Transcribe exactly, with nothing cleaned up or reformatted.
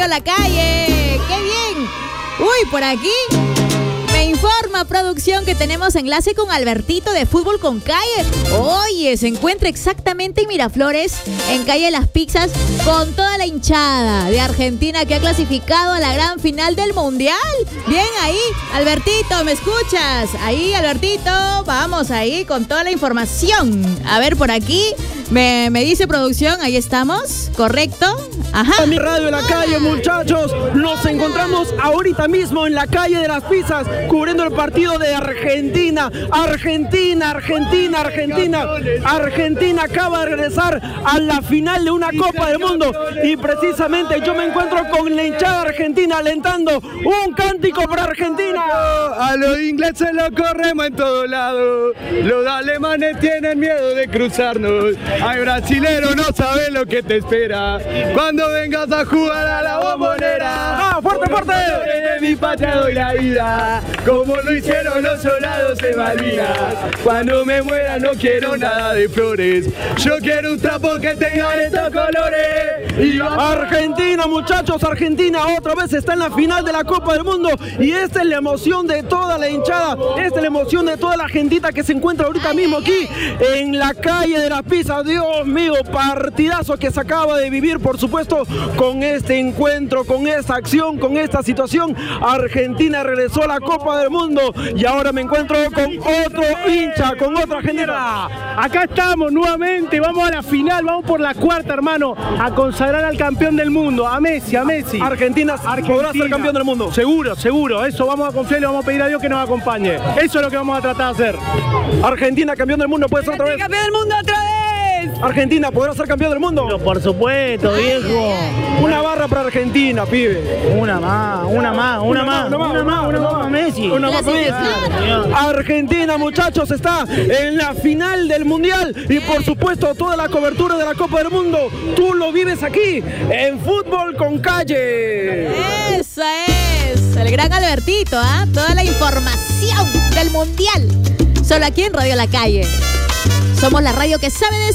Radio La Calle. ¡Qué bien! Uy, por aquí me informa producción que tenemos enlace con Albertito de Fútbol con Calle. Oye, se encuentra exactamente en Miraflores, en Calle Las Pizzas, con toda la hinchada de Argentina que ha clasificado a la gran final del Mundial. Bien ahí, Albertito, ¿me escuchas? Ahí, Albertito, vamos ahí con toda la información. A ver, por aquí me, me dice producción, ahí estamos, ¿correcto? Ajá. A mi Radio La Calle, muchachos, nos encontramos ahorita mismo en la Calle de Las Pizzas, cubriendo el partido de Argentina. Argentina, Argentina, Argentina. Argentina acaba de regresar a la final de una Copa del Mundo y precisamente yo me encuentro con la hinchada argentina alentando un cántico para Argentina. A los ingleses los corremos en todos lados, los alemanes tienen miedo de cruzarnos, ay brasilero, no sabes lo que te espera cuando vengas a jugar a la Bombonera. ¡Ah, fuerte, fuerte! De mi patria doy la vida, como lo hicieron los soldados de Malvinas. Cuando me muera no quiero nada de flores, yo quiero un trapo que tenga estos colores. Y Argentina, muchachos, Argentina otra vez está en la final de la Copa del Mundo y esta es la emoción de toda la hinchada, esta es la emoción de toda la gentita que se encuentra ahorita mismo aquí en la Calle de Las Pizzas. Dios mío, partidazo que se acaba de vivir, por supuesto, con este encuentro, con esta acción, con esta situación. Argentina regresó a la Copa del Mundo y ahora me encuentro con otro hincha, con otra argentina. Acá estamos nuevamente, vamos a la final, vamos por la cuarta, hermano, a consagrar al campeón del mundo, a Messi, a Messi. Argentina, Argentina podrá ser campeón del mundo. Seguro, seguro, eso vamos a confiar y le vamos a pedir a Dios que nos acompañe. Eso es lo que vamos a tratar de hacer. Argentina, campeón del mundo, puede ser otra vez. ¡Campeón del mundo otra vez! Argentina, ¿podrá ser campeón del mundo? Pero por supuesto, viejo. Una barra para Argentina, pibe. Una más, una más, una más, una más, una más, una más, Messi. Una más, Messi. Argentina, muchachos, está en la final del Mundial y por supuesto toda la cobertura de la Copa del Mundo. Tú lo vives aquí, en Fútbol con Calle. Esa es, el gran Albertito, ¿ah? ¿eh? Toda la información del Mundial. Solo aquí en Radio La Calle. Somos la radio que sabe de